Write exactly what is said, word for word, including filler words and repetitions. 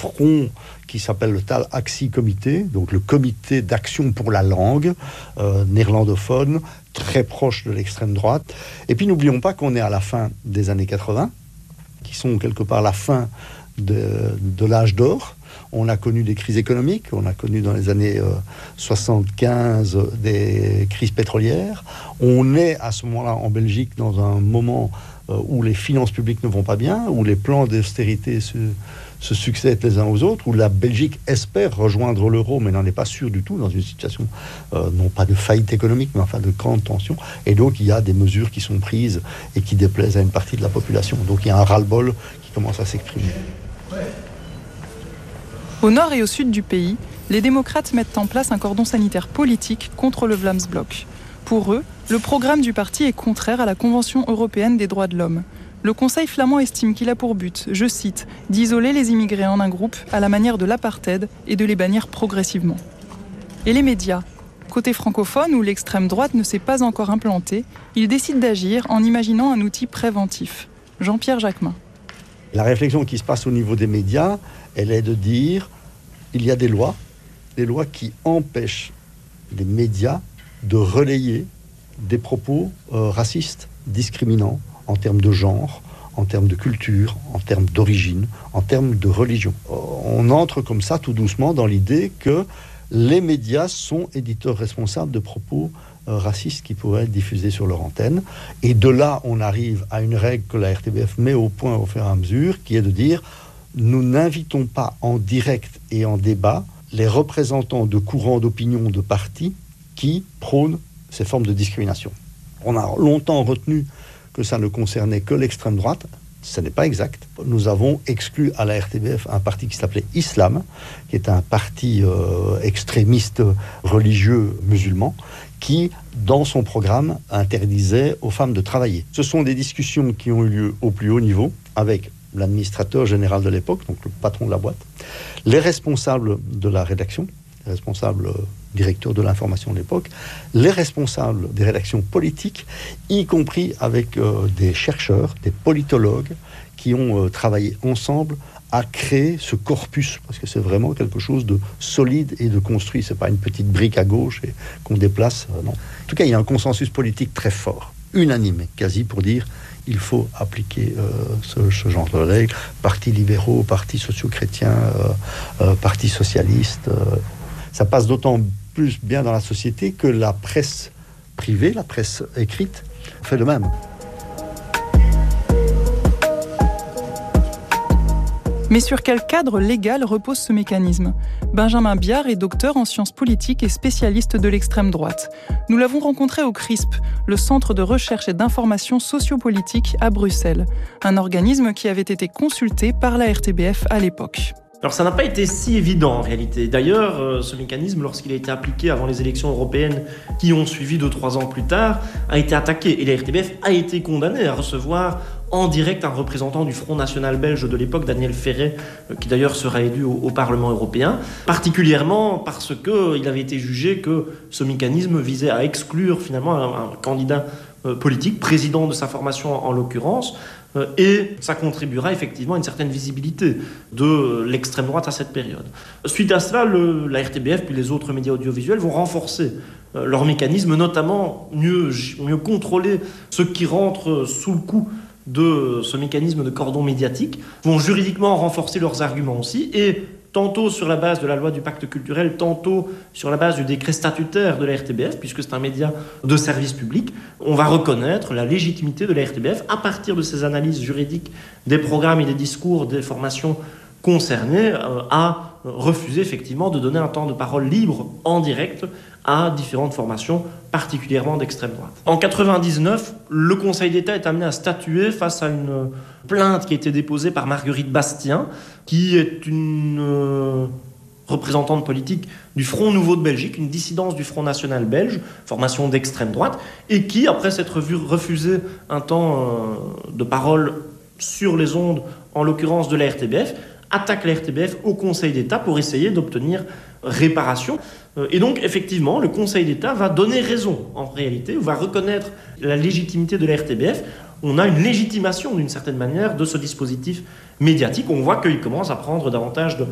front qui s'appelle le Tal Actie Comité, donc le comité d'action pour la langue euh, néerlandophone, très proche de l'extrême droite. Et puis n'oublions pas qu'on est à la fin des années quatre-vingts, qui sont quelque part la fin de, de l'âge d'or. On a connu des crises économiques, on a connu dans les années euh, soixante-quinze des crises pétrolières. On est à ce moment-là en Belgique dans un moment euh, où les finances publiques ne vont pas bien, où les plans d'austérité se, se succèdent les uns aux autres, où la Belgique espère rejoindre l'euro, mais n'en est pas sûre du tout, dans une situation euh, non pas de faillite économique, mais enfin de grande tension. Et donc il y a des mesures qui sont prises et qui déplaisent à une partie de la population. Donc il y a un ras-le-bol qui commence à s'exprimer. Au nord et au sud du pays, les démocrates mettent en place un cordon sanitaire politique contre le Vlaams-Blok. Pour eux, le programme du parti est contraire à la Convention européenne des droits de l'homme. Le Conseil flamand estime qu'il a pour but, je cite, d'isoler les immigrés en un groupe à la manière de l'apartheid et de les bannir progressivement. Et les médias ? Côté francophone, où l'extrême droite ne s'est pas encore implantée, ils décident d'agir en imaginant un outil préventif. Jean-Pierre Jacquemin. La réflexion qui se passe au niveau des médias, elle est de dire il y a des lois, des lois qui empêchent les médias de relayer des propos euh, racistes, discriminants, en termes de genre, en termes de culture, en termes d'origine, en termes de religion. Euh, on entre comme ça tout doucement dans l'idée que les médias sont éditeurs responsables de propos euh, racistes qui pourraient être diffusés sur leur antenne. Et de là, on arrive à une règle que la R T B F met au point au fur et à mesure, qui est de dire nous n'invitons pas en direct et en débat les représentants de courants d'opinion de partis qui prônent ces formes de discrimination. On a longtemps retenu que ça ne concernait que l'extrême droite. Ce n'est pas exact. Nous avons exclu à la R T B F un parti qui s'appelait Islam, qui est un parti euh, extrémiste religieux musulman, qui, dans son programme, interdisait aux femmes de travailler. Ce sont des discussions qui ont eu lieu au plus haut niveau, avec l'administrateur général de l'époque, donc le patron de la boîte, les responsables de la rédaction, les responsables directeurs de l'information de l'époque, les responsables des rédactions politiques, y compris avec euh, des chercheurs, des politologues, qui ont euh, travaillé ensemble à créer ce corpus, parce que c'est vraiment quelque chose de solide et de construit. C'est pas une petite brique à gauche et qu'on déplace, euh, non. En tout cas, il y a un consensus politique très fort, unanime, quasi, pour dire il faut appliquer euh, ce, ce genre de règles. Partis libéraux, partis socio-chrétiens, euh, euh, partis socialistes. Euh, ça passe d'autant plus bien dans la société que la presse privée, la presse écrite, fait de même. Mais sur quel cadre légal repose ce mécanisme ? Benjamin Biard est docteur en sciences politiques et spécialiste de l'extrême droite. Nous l'avons rencontré au C R I S P, le Centre de recherche et d'information sociopolitique à Bruxelles, un organisme qui avait été consulté par la R T B F à l'époque. Alors ça n'a pas été si évident en réalité. D'ailleurs, euh, ce mécanisme, lorsqu'il a été appliqué avant les élections européennes qui ont suivi deux trois ans plus tard, a été attaqué. Et la R T B F a été condamnée à recevoir en direct un représentant du Front National belge de l'époque, Daniel Ferret, euh, qui d'ailleurs sera élu au, au Parlement européen, particulièrement parce qu'il avait été jugé que ce mécanisme visait à exclure finalement un, un candidat euh, politique, président de sa formation en, en l'occurrence, et ça contribuera effectivement à une certaine visibilité de l'extrême droite à cette période. Suite à cela, le, la R T B F puis les autres médias audiovisuels vont renforcer euh, leurs mécanismes, notamment mieux, mieux contrôler ceux qui rentrent sous le coup de ce mécanisme de cordon médiatique, vont juridiquement renforcer leurs arguments aussi, et tantôt sur la base de la loi du pacte culturel, tantôt sur la base du décret statutaire de la R T B F, puisque c'est un média de service public, on va reconnaître la légitimité de la R T B F à partir de ces analyses juridiques des programmes et des discours des formations concernées, euh, à refuser effectivement de donner un temps de parole libre en direct à différentes formations, particulièrement d'extrême droite. En quatre-vingt-dix-neuf, le Conseil d'État est amené à statuer face à une plainte qui a été déposée par Marguerite Bastien, qui est une euh, représentante politique du Front Nouveau de Belgique, une dissidence du Front National belge, formation d'extrême droite, et qui, après s'être vu refuser un temps euh, de parole sur les ondes, en l'occurrence de la R T B F, attaque la R T B F au Conseil d'État pour essayer d'obtenir réparation. Et donc, effectivement, le Conseil d'État va donner raison, en réalité, ou va reconnaître la légitimité de la R T B F. On a une légitimation, d'une certaine manière, de ce dispositif médiatique. On voit qu'il commence à prendre davantage de,